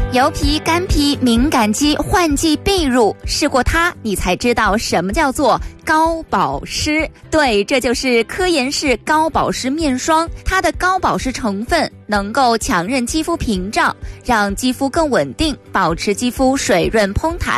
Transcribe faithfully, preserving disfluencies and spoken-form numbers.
油皮、干皮、敏感肌、换季必入，试过它，你才知道什么叫做高保湿。对，这就是科颜氏高保湿面霜，它的高保湿成分能够强韧肌肤屏障，让肌肤更稳定，保持肌肤水润嘭弹。